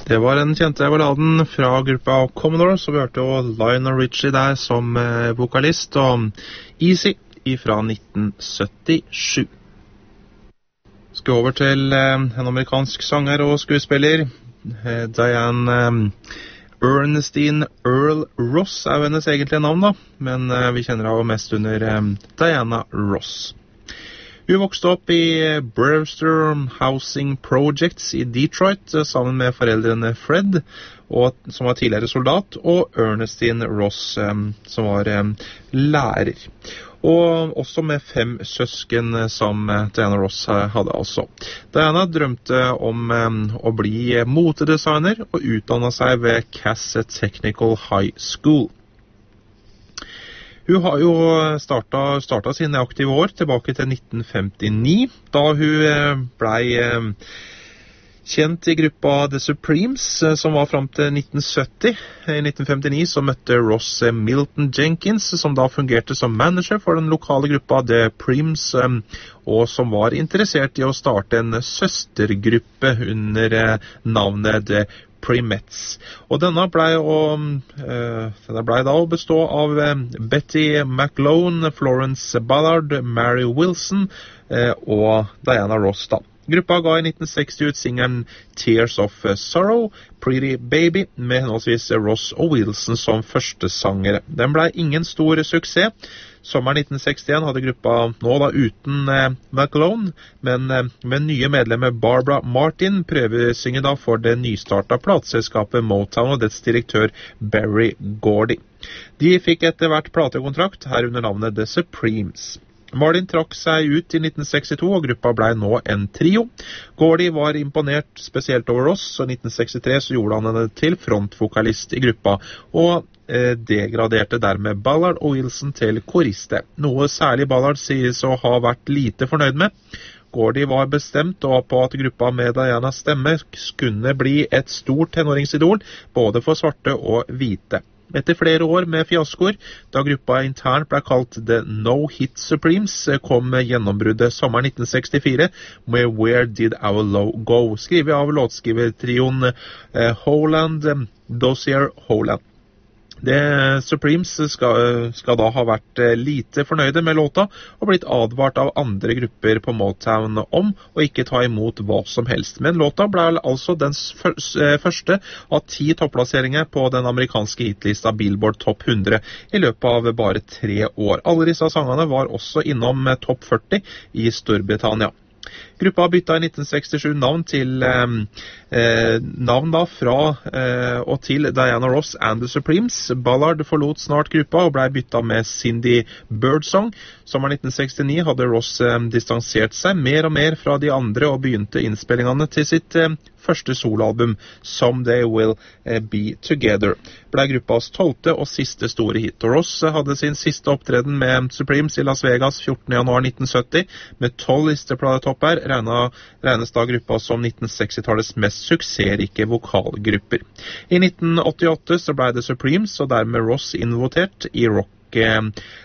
Det var den kjente balladen fra gruppa Commodore, så vi hørte jo Lionel Richie der som vokalist, og Easy fra 1977. Skal over til en amerikansk sanger og skuespiller, Diane Ernestine Earl Ross jo hennes egentlige navn da, men vi kjenner henne mest under Diana Ross. Hun vokste opp i Brewster Housing Projects i Detroit sammen med foreldrene Fred, som var tidligere soldat, og Ernestine Ross, som var lærer. Og også med 5 søsken som Diana Ross hadde altså. Diana drømte om å bli motedesigner og utdannet seg ved Cass Technical High School. Hun har jo startet sine aktive år tilbake til 1959, da hun ble kjent i gruppa The Supremes, som var frem til 1970. I 1959 så møtte Ross Milton Jenkins, som da fungerte som manager for den lokale gruppa The Prims, og som var interessert i å starte en søstergruppe under navnet The Primettes. Og denne ble da å bestå av Betty McLone, Florence Ballard, Mary Wilson og Diana Ross da. Gruppa ga i 1960 ut singelen Tears of Sorrow, Pretty Baby, med henholdsvis Ross og Wilson som første sangere. Den ble ingen stor suksess. Sommeren 1961 hadde gruppa nå da uten McLone, men med nye medlemmer Barbara Martin prøvesynger da for det nystartet plateselskapet Motown og dets direktør Berry Gordy. De fikk etter hvert platekontrakt her under navnet The Supremes. Martin trakk seg ut i 1962, og gruppa ble nå en trio. Gordy var imponert spesielt over Ross, og i 1963 så gjorde han henne til frontvokalist i gruppa, og degraderte dermed Ballard og Wilson til koriste. Noe særlig Ballard sies å ha vært lite fornøyd med. Gordy var bestemt på at gruppa med Dianas stemme kunne bli et stort tenåringsidol, både for svarte og hvite. Etter flere år med fiaskoer, da gruppa internt ble kalt The No Hit Supremes, kom gjennombruddet sommeren 1964 med Where Did Our Love Go, skrevet av låtskrivertrioen Holland, Dozier Holland. The Supremes skal da ha vært lite fornøyde med låta og blitt advart av andre grupper på Motown om å ikke ta imot hva som helst. Men låta ble altså den første av 10 topplasseringer på den amerikanske hitlista Billboard Top 100 i løpet av bare 3 år. Alle disse sangene var også innom Top 40 i Storbritannia. Gruppa bytta i 1967 navn til navn da fra og til Diana Ross and the Supremes. Ballard forlot snart gruppa og ble bytta med Cindy Birdsong. Sommeren 1969 hadde Ross distansert seg mer og mer fra de andre og begynte innspillingene til sitt første soloalbum, Someday We'll Be Together. Ble gruppas 12. og siste store hit. Og Ross hadde sin siste opptreden med Supremes i Las Vegas 14. januar 1970, med 12 listeplatetopper, regnes da gruppa som 1960-tallets mest suksessrike vokalgrupper. I 1988 så ble det Supremes, og dermed Ross invotert i rock